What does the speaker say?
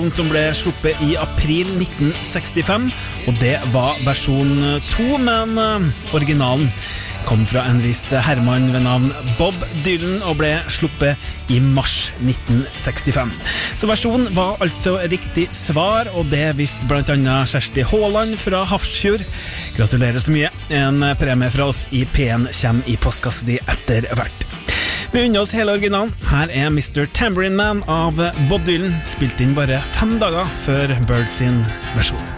sang som ble sluppet i april 1965, og det var versjon 2, men originalen kom fra en viss herremann ved navn Bob Dylan og ble sluppet i mars 1965. Så versjonen var altså riktig svar, og det visste blant annet Kjersti Håland fra Hafrsfjord. Gratulerer så mye. En premie fra oss i P1 kommer i postkasset di etter hvert. Vi unner oss hele originalen. Her er Mr. Tambourine Man av Bob Dylan, spilt inn bare 5 dager før Bird sin versjon.